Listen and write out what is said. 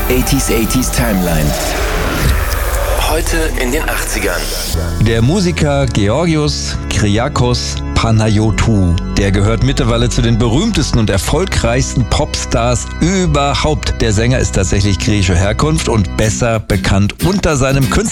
80s Timeline. Heute in den 80ern. Der Musiker Georgios Kyriakos Panayotou, der gehört mittlerweile zu den berühmtesten und erfolgreichsten Popstars überhaupt. Der Sänger ist tatsächlich griechischer Herkunft und besser bekannt unter seinem Künstlernamen